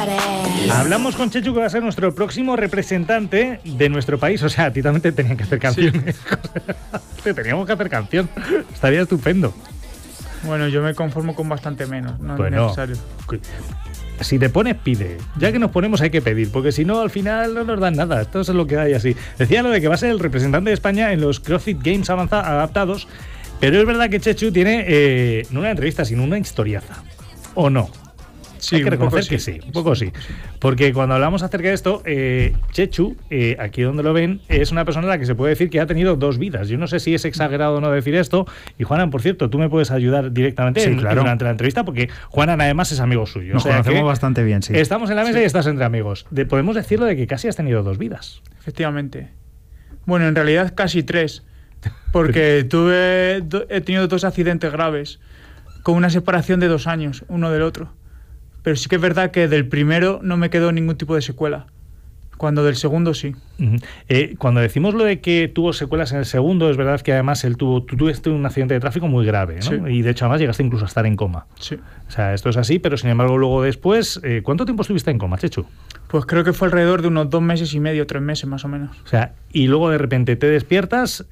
Hablamos con Chechu, que va a ser nuestro próximo representante de nuestro país. O sea, a ti también te tenían que hacer canciones. Te teníamos que hacer canción. Estaría estupendo. Bueno, yo me conformo con bastante menos. No pues es necesario. Si te pones, pide. Ya que nos ponemos hay que pedir, porque si no, al final no nos dan nada. Esto es lo que hay así. Decía lo de que va a ser el representante de España en los CrossFit Games adaptados, pero es verdad que Chechu tiene no una entrevista, sino una historiaza. ¿O no? Sí, hay que reconocer que sí, un poco sí. Porque cuando hablamos acerca de esto, Chechu, aquí donde lo ven, es una persona a la que se puede decir que ha tenido dos vidas. Yo no sé si es exagerado o no decir esto. Y Juanan, por cierto, tú me puedes ayudar directamente durante la entrevista, porque Juanan además es amigo suyo. Nos conocemos bastante bien, sí. Estamos en la mesa y estás entre amigos. Podemos decirlo de que casi has tenido dos vidas. Efectivamente. Bueno, en realidad casi tres. Porque he tenido dos accidentes graves, con una separación de 2 años, uno del otro. Pero sí que es verdad que del primero no me quedó ningún tipo de secuela, cuando del segundo sí. Cuando decimos lo de que tuvo secuelas en el segundo, es verdad que además tú tuviste un accidente de tráfico muy grave, ¿no? Sí. Y de hecho además llegaste incluso a estar en coma. Sí. O sea, esto es así, pero sin embargo luego después, ¿cuánto tiempo estuviste en coma, Chechu? Pues creo que fue alrededor de unos 2 meses y medio, 3 meses más o menos. O sea, y luego de repente te despiertas,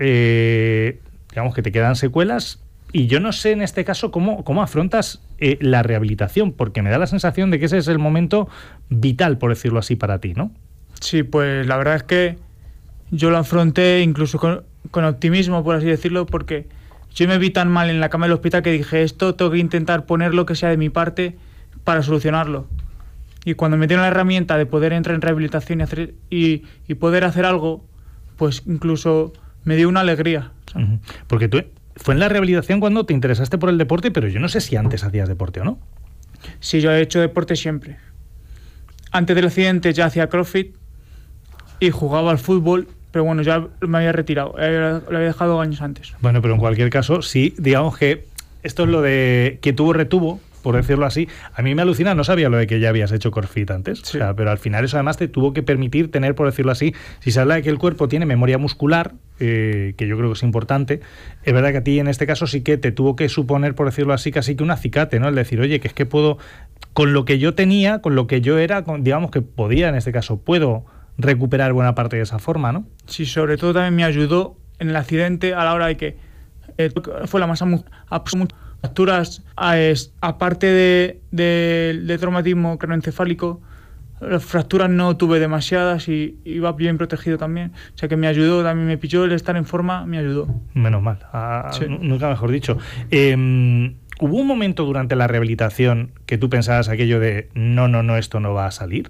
digamos que te quedan secuelas. Y yo no sé en este caso cómo afrontas la rehabilitación, porque me da la sensación de que ese es el momento vital, por decirlo así, para ti, ¿no? Sí, pues la verdad es que yo lo afronté incluso con optimismo, por así decirlo, porque yo me vi tan mal en la cama del hospital que dije, esto tengo que intentar poner lo que sea de mi parte para solucionarlo. Y cuando me dieron la herramienta de poder entrar en rehabilitación y poder hacer algo, pues incluso me dio una alegría. ¿Sabes? Porque tú... Fue en la rehabilitación cuando te interesaste por el deporte, pero yo no sé si antes hacías deporte o no. Sí, yo he hecho deporte siempre. Antes del accidente ya hacía CrossFit y jugaba al fútbol, pero bueno, ya me había retirado. Lo había dejado años antes. Bueno, pero en cualquier caso, sí, digamos que esto es lo de que retuvo, por decirlo así. A mí me alucina, no sabía lo de que ya habías hecho CrossFit antes, sí. O sea, pero al final eso además te tuvo que permitir tener, por decirlo así, si se habla de que el cuerpo tiene memoria muscular, que yo creo que es importante, es verdad que a ti en este caso sí que te tuvo que suponer, por decirlo así, casi que un acicate, ¿no? El decir, oye, que es que puedo, con lo que yo tenía, con lo que yo era, digamos que podía en este caso, puedo recuperar buena parte de esa forma, ¿no? Sí, sobre todo también me ayudó en el accidente a la hora de que fue la masa fracturas, aparte de traumatismo craneoencefálico, las fracturas no tuve demasiadas y iba bien protegido también. O sea que me ayudó, también me pilló el estar en forma, me ayudó. Menos mal, sí. Nunca mejor dicho. ¿Hubo un momento durante la rehabilitación que tú pensabas aquello de no, esto no va a salir?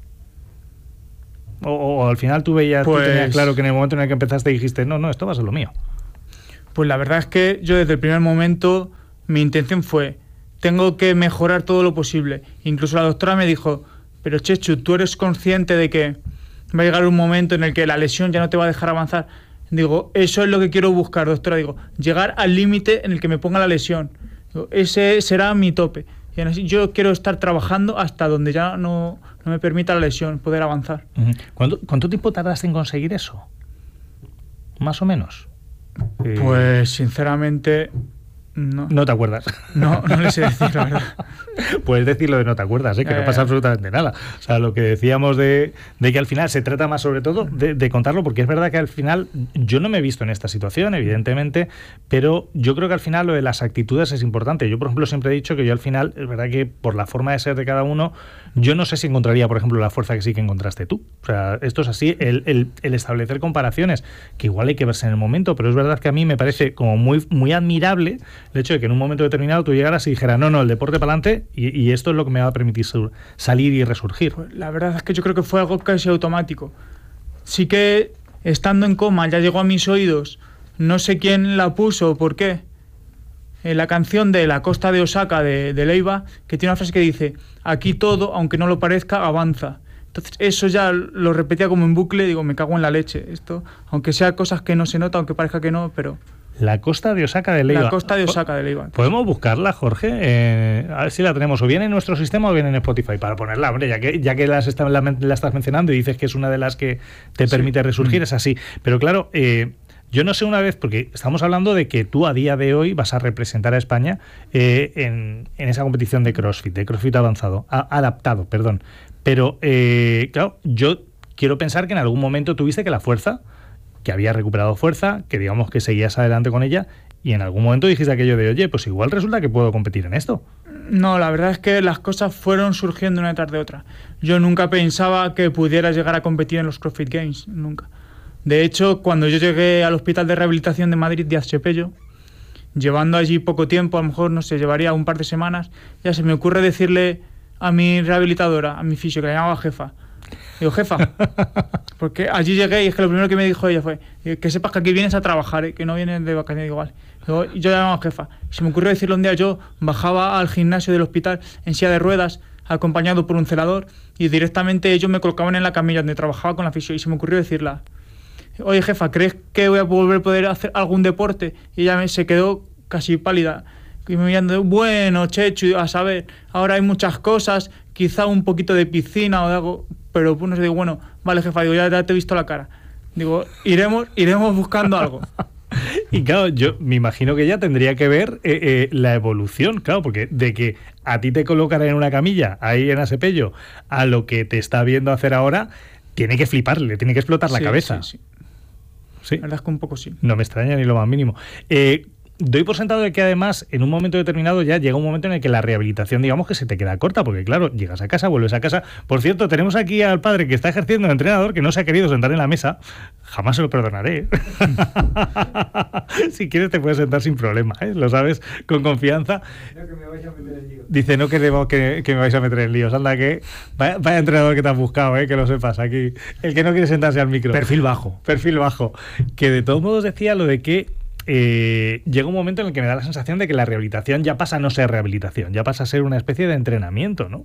¿O al final tú tenías claro que en el momento en el que empezaste dijiste no, esto va a ser lo mío? Pues la verdad es que yo desde el primer momento mi intención fue, tengo que mejorar todo lo posible. Incluso la doctora me dijo, pero Chechu, ¿tú eres consciente de que va a llegar un momento en el que la lesión ya no te va a dejar avanzar? Digo, eso es lo que quiero buscar, doctora. Digo, llegar al límite en el que me ponga la lesión. Digo, ese será mi tope. Y así, yo quiero estar trabajando hasta donde ya no me permita la lesión, poder avanzar. ¿Cuánto tiempo tardaste en conseguir eso? Más o menos. Pues sinceramente... No te acuerdas. No le sé decir, la verdad. Puedes decirlo de no te acuerdas, que no pasa absolutamente nada. O sea, lo que decíamos de que al final se trata más sobre todo de contarlo, porque es verdad que al final yo no me he visto en esta situación, evidentemente, pero yo creo que al final lo de las actitudes es importante. Yo, por ejemplo, siempre he dicho que yo al final, es verdad que por la forma de ser de cada uno, yo no sé si encontraría, por ejemplo, la fuerza que sí que encontraste tú. O sea, esto es así, el establecer comparaciones, que igual hay que verse en el momento, pero es verdad que a mí me parece como muy, muy admirable el hecho de que en un momento determinado tú llegaras y dijeras, no, el deporte para adelante y esto es lo que me va a permitir salir y resurgir. Pues la verdad es que yo creo que fue algo casi automático. Sí que estando en coma ya llegó a mis oídos, no sé quién la puso o por qué, la canción de La Costa de Osaka de Leiva, que tiene una frase que dice, aquí todo, aunque no lo parezca, avanza. Entonces eso ya lo repetía como en bucle, digo, me cago en la leche. Esto, aunque sea cosas que no se nota, aunque parezca que no, pero... La Costa de Osaka de Leiva. La Costa de Osaka de Leiva. ¿Podemos buscarla, Jorge? A ver si la tenemos o bien en nuestro sistema o bien en Spotify para ponerla, hombre, ya que la estás mencionando y dices que es una de las que te permite resurgir, es así. Pero claro, yo no sé una vez, porque estamos hablando de que tú a día de hoy vas a representar a España en esa competición de CrossFit avanzado, adaptado, perdón. Pero, claro, yo quiero pensar que en algún momento tuviste que la fuerza, que habías recuperado fuerza, que digamos que seguías adelante con ella, y en algún momento dijiste aquello de, oye, pues igual resulta que puedo competir en esto. No, la verdad es que las cosas fueron surgiendo una tras de otra. Yo nunca pensaba que pudiera llegar a competir en los CrossFit Games, nunca. De hecho, cuando yo llegué al Hospital de Rehabilitación de Madrid de Azpepello, llevando allí poco tiempo, a lo mejor, no sé, llevaría un par de semanas, ya se me ocurre decirle a mi rehabilitadora, a mi fisio, que la llamaba jefa. Digo, jefa, porque allí llegué y es que lo primero que me dijo ella fue que sepas que aquí vienes a trabajar, que no vienes de vacaciones. Digo, vale. Digo, y yo llamaba jefa. Se me ocurrió decirle un día, yo bajaba al gimnasio del hospital en silla de ruedas, acompañado por un celador, y directamente ellos me colocaban en la camilla donde trabajaba con la fisio, y se me ocurrió decirla, oye jefa, ¿crees que voy a volver a poder hacer algún deporte? Y ella se quedó casi pálida, y me mirando, bueno, Chechu, a saber, ahora hay muchas cosas, quizá un poquito de piscina o de algo, pero no sé, digo, bueno, vale jefa, digo, ya te he visto la cara. Digo, iremos buscando algo. Y claro, yo me imagino que ella tendría que ver la evolución, claro, porque de que a ti te colocan en una camilla ahí en Azpepello a lo que te está viendo hacer ahora, tiene que fliparle, tiene que explotar la cabeza. Sí. Sí. La verdad es que un poco sí. No me extraña ni lo más mínimo. Doy por sentado de que además en un momento determinado ya llega un momento en el que la rehabilitación, digamos, que se te queda corta, porque claro, llegas a casa, vuelves a casa. Por cierto, tenemos aquí al padre que está ejerciendo de entrenador, que no se ha querido sentar en la mesa. Jamás se lo perdonaré. Si quieres te puedes sentar sin problema, ¿eh? Lo sabes, con confianza. No, que me vais a meter en líos. Dice, no queremos que me vais a meter en líos. Anda, que vaya entrenador que te has buscado, que lo sepas aquí. El que no quiere sentarse al micro. Perfil bajo. Perfil bajo. Que de todos modos decía lo de que llega un momento en el que me da la sensación de que la rehabilitación ya pasa a no ser rehabilitación, ya pasa a ser una especie de entrenamiento, ¿no?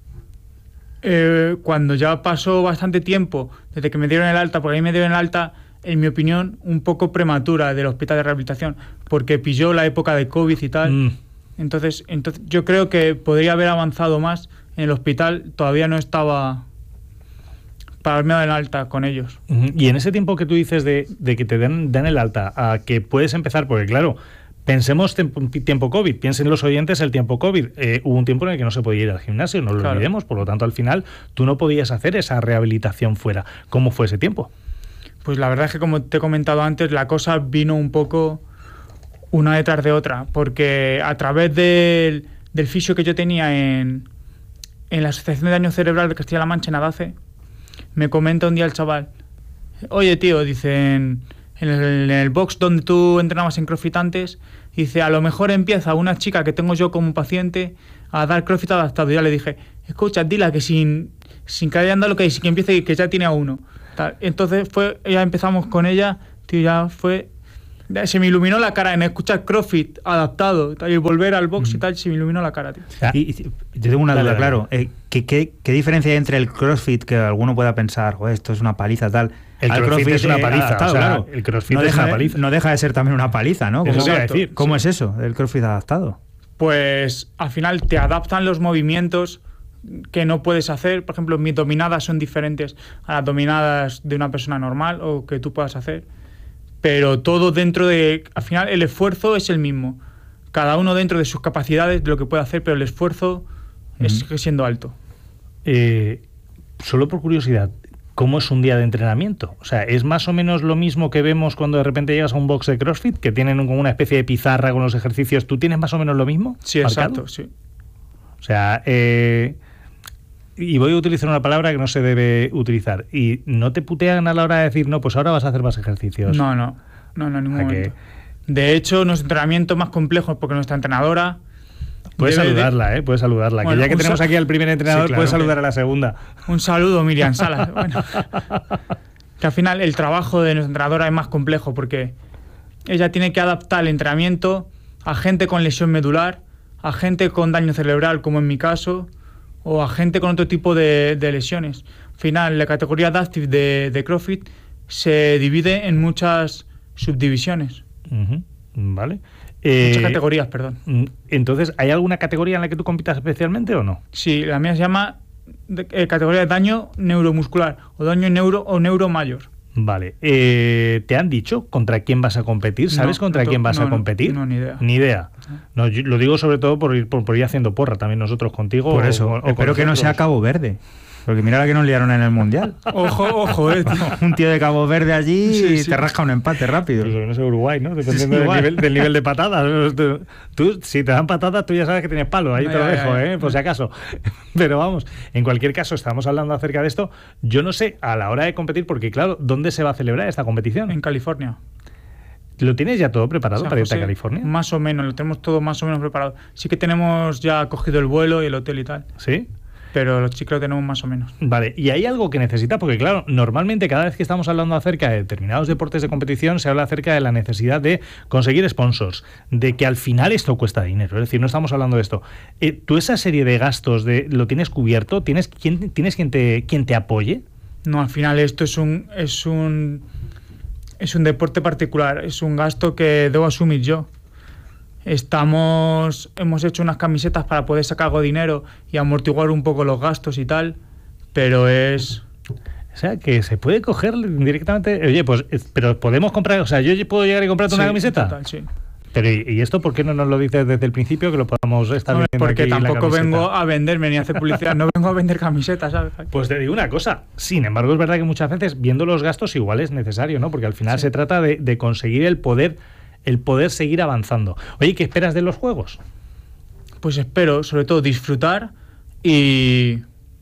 Cuando ya pasó bastante tiempo desde que me dieron el alta, porque a mí me dieron el alta, en mi opinión, un poco prematura del hospital de rehabilitación, porque pilló la época de COVID y tal. Entonces yo creo que podría haber avanzado más en el hospital, todavía no estaba para haberme dado el alta con ellos. Y en ese tiempo que tú dices de que te den el alta, a que puedes empezar, porque claro, pensemos tiempo COVID, piensen los oyentes el tiempo COVID. Hubo un tiempo en el que no se podía ir al gimnasio, no lo olvidemos, por lo tanto al final tú no podías hacer esa rehabilitación fuera. ¿Cómo fue ese tiempo? Pues la verdad es que, como te he comentado antes, la cosa vino un poco una detrás de otra, porque a través del fisio que yo tenía en la Asociación de Daño Cerebral de Castilla-La Mancha, en ADACE, me comenta un día el chaval, oye tío, dicen, en el box donde tú entrenabas en CrossFit antes, dice, a lo mejor empieza una chica que tengo yo como paciente a dar CrossFit adaptado. Y ya le dije, escucha, dila que sin que haya andado lo que empiece, que ya tiene a uno. Tal. Entonces ya empezamos con ella, tío, ya fue... Se me iluminó la cara en escuchar CrossFit adaptado y volver al box y tal, se me iluminó la cara, tío. Y yo tengo una duda, claro. ¿Qué diferencia hay entre el CrossFit, que alguno pueda pensar, esto es una paliza, tal? El CrossFit es una paliza, adaptado, o sea, claro. El CrossFit es una paliza. No deja de ser también una paliza, ¿no? ¿Cómo es eso, el CrossFit adaptado? Pues al final te adaptan los movimientos que no puedes hacer. Por ejemplo, mis dominadas son diferentes a las dominadas de una persona normal o que tú puedas hacer. Pero todo dentro de... Al final el esfuerzo es el mismo. Cada uno dentro de sus capacidades, de lo que puede hacer, pero el esfuerzo sigue siendo alto. Solo por curiosidad, ¿cómo es un día de entrenamiento? O sea, ¿es más o menos lo mismo que vemos cuando de repente llegas a un box de CrossFit, que tienen como una especie de pizarra con los ejercicios? ¿Tú tienes más o menos lo mismo? Sí, marcado? Exacto, sí. O sea, y voy a utilizar una palabra que no se debe utilizar. ¿Y no te putean a la hora de decir, no, pues ahora vas a hacer más ejercicios? No, en ningún momento. De hecho, nuestro entrenamiento es más complejo porque nuestra entrenadora... Puedes saludarla, puedes saludarla. Bueno, que ya que tenemos aquí al primer entrenador, sí, claro, puedes saludar a la segunda. Un saludo, Miriam Salas. Bueno, que al final el trabajo de nuestra entrenadora es más complejo porque ella tiene que adaptar el entrenamiento a gente con lesión medular, a gente con daño cerebral, como en mi caso, o a gente con otro tipo de lesiones. Al final, la categoría Adaptive de CrossFit se divide en muchas subdivisiones. Vale. Muchas categorías, perdón. Entonces, ¿hay alguna categoría en la que tú compitas especialmente o no? Sí, la mía se llama categoría de daño neuromuscular o daño neuro mayor. Vale. ¿Te han dicho contra quién vas a competir? ¿Sabes contra quién vas a competir? No, ni idea. Ni idea. No, yo lo digo sobre todo por ir haciendo porra también nosotros contigo. Por eso, espero que no sea Cabo Verde. Porque mira la que nos liaron en el Mundial. Ojo, tío. Un tío de Cabo Verde allí y te rasca un empate rápido. Pero no sé, Uruguay, ¿no? Dependiendo del nivel de patadas. Tú, si te dan patadas, tú ya sabes que tienes palo. Ahí te lo dejo, por si acaso. Pero vamos, en cualquier caso, estamos hablando acerca de esto. Yo no sé, a la hora de competir, porque claro, ¿dónde se va a celebrar esta competición? En California. ¿Lo tienes ya todo preparado para irte a California? Más o menos, lo tenemos todo más o menos preparado. Sí que tenemos ya cogido el vuelo y el hotel y tal. ¿Sí? Pero los chicos lo tenemos más o menos. Vale, ¿y hay algo que necesita? Porque claro, normalmente cada vez que estamos hablando acerca de determinados deportes de competición se habla acerca de la necesidad de conseguir sponsors, de que al final esto cuesta dinero, es decir, no estamos hablando de esto. ¿Tú esa serie de gastos lo tienes cubierto? ¿Tienes quien te apoye? No, al final esto es un deporte particular, es un gasto que debo asumir yo. Hemos hecho unas camisetas para poder sacar algo de dinero y amortiguar un poco los gastos y tal, pero es... O sea, que se puede coger directamente... Oye, pues, pero podemos comprar... O sea, ¿yo puedo llegar y comprarte una camiseta? Total, sí. Pero ¿y esto por qué no nos lo dices desde el principio, que lo podamos estar viendo porque aquí? Porque tampoco vengo a venderme ni a hacer publicidad, no vengo a vender camisetas, ¿sabes? Pues te digo una cosa, sin embargo es verdad que muchas veces viendo los gastos igual es necesario, ¿no? Porque al final se trata de conseguir el poder seguir avanzando. Oye, ¿qué esperas de los juegos? Pues espero, sobre todo, disfrutar y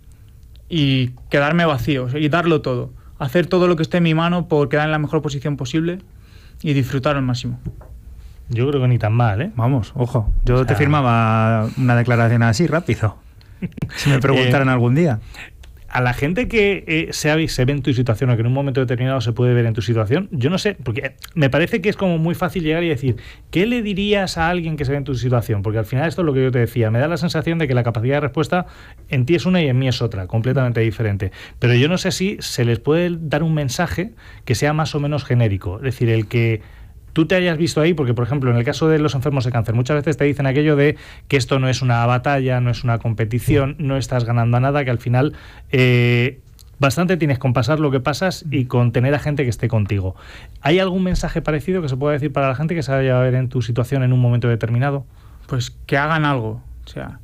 quedarme vacío, y darlo todo. Hacer todo lo que esté en mi mano por quedar en la mejor posición posible y disfrutar al máximo. Yo creo que ni tan mal, ¿eh? Vamos, ojo. Yo te firmaba una declaración así, rápido. Si me preguntaran algún día. A la gente que se ve en tu situación o que en un momento determinado se puede ver en tu situación, yo no sé, porque me parece que es como muy fácil llegar y decir, ¿qué le dirías a alguien que se ve en tu situación? Porque al final esto es lo que yo te decía, me da la sensación de que la capacidad de respuesta en ti es una y en mí es otra, completamente diferente. Pero yo no sé si se les puede dar un mensaje que sea más o menos genérico, es decir, el que tú te hayas visto ahí, porque por ejemplo en el caso de los enfermos de cáncer muchas veces te dicen aquello de que esto no es una batalla, no es una competición, no estás ganando a nada, que al final bastante tienes con pasar lo que pasas y con tener a gente que esté contigo. ¿Hay algún mensaje parecido que se pueda decir para la gente que se vaya a ver en tu situación en un momento determinado? Pues que hagan algo, o sea,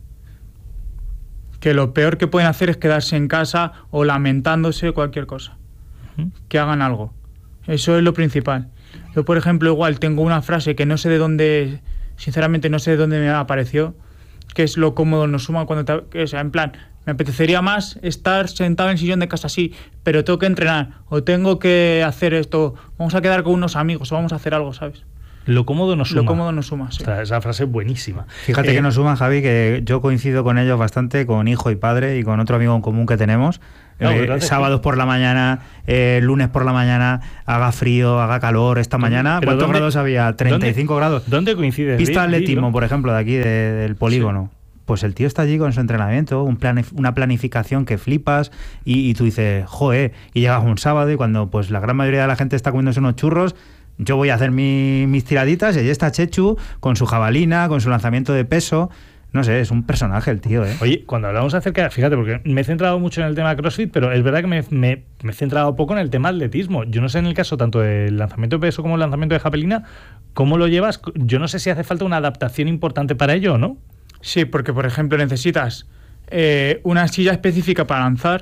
que lo peor que pueden hacer es quedarse en casa o lamentándose o cualquier cosa. Que hagan algo, eso es lo principal. Yo, por ejemplo, igual tengo una frase que no sé de dónde, sinceramente no sé de dónde me apareció, que es lo cómodo nos suma cuando o sea, en plan, me apetecería más estar sentado en el sillón de casa así, pero tengo que entrenar o tengo que hacer esto, vamos a quedar con unos amigos o vamos a hacer algo, ¿sabes? Lo cómodo nos suma. Lo cómodo nos suma, sí. O sea, esa frase es buenísima. Fíjate que nos suma, Javi, que yo coincido con ellos bastante, con hijo y padre y con otro amigo en común que tenemos. Sábados por la mañana, lunes por la mañana, haga frío, haga calor. Esta mañana, ¿cuántos grados había? 35 grados. ¿Dónde coincides? Pista de atletismo, por ejemplo, de aquí, del polígono. Sí. Pues el tío está allí con su entrenamiento, una planificación que flipas y tú dices, joder, y llegas un sábado y cuando pues la gran mayoría de la gente está comiéndose unos churros, yo voy a hacer mis tiraditas y allí está Chechu con su jabalina, con su lanzamiento de peso. No sé, es un personaje el tío, ¿eh? Oye, cuando hablamos acerca, fíjate, porque me he centrado mucho en el tema CrossFit, pero es verdad que me he centrado poco en el tema atletismo. Yo no sé en el caso tanto del lanzamiento de peso como el lanzamiento de jabalina, ¿cómo lo llevas? Yo no sé si hace falta una adaptación importante para ello o no. Sí, porque por ejemplo necesitas una silla específica para lanzar.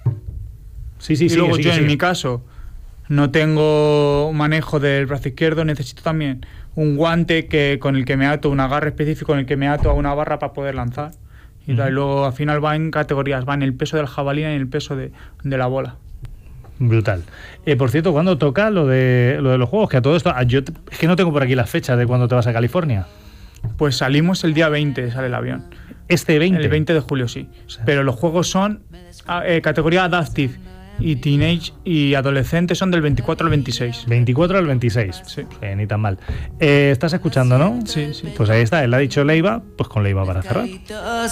Sí, y luego yo en mi caso no tengo manejo del brazo izquierdo, necesito también un guante con el que me ato, un agarre específico con el que me ato a una barra para poder lanzar. Y luego al final va en categorías, va en el peso del jabalina y en el peso de la bola. Brutal. Por cierto, ¿cuándo toca lo de los juegos? Que a todo esto, es que no tengo por aquí las fechas de cuándo te vas a California. Pues salimos el día 20, sale el avión. ¿Este 20? El 20 de julio, sí. O sea, pero los juegos son categoría Adaptive y Teenage y Adolescente son del 24 al 26. 24 al 26. Sí. Ni tan mal. ¿Estás escuchando, no? Sí, sí. Pues ahí está, él ha dicho Leiva, pues con Leiva para cerrar.